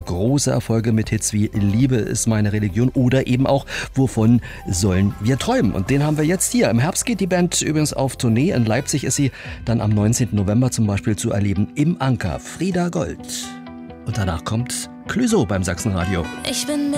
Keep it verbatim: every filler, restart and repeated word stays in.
große Erfolge mit Hits wie Liebe ist meine Religion oder eben auch Wovon sollen wir träumen? Und den haben wir jetzt hier. Im Herbst geht die Band übrigens auf Tournee. In Leipzig ist sie dann am neunzehnten November zum Beispiel zu erleben im Anker. Frieda Gold. Und danach kommt Clouseau beim Sachsenradio. Ich bin